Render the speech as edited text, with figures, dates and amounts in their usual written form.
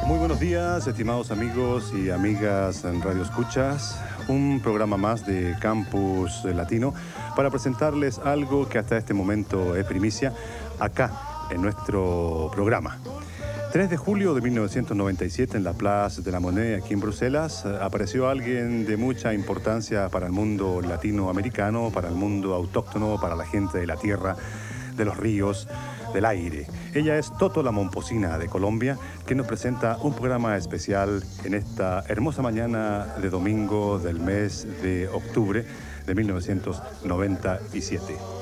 Muy buenos días, estimados amigos y amigas en Radio Escuchas. Un programa más de Campus Latino para presentarles algo que hasta este momento es primicia acá en nuestro programa. 3 de julio de 1997 en la Place de la Monnaie, aquí en Bruselas, apareció alguien de mucha importancia para el mundo latinoamericano, para el mundo autóctono, para la gente de la tierra, de los ríos, del aire. Ella es Toto la Momposina de Colombia, que nos presenta un programa especial en esta hermosa mañana de domingo del mes de octubre de 1997.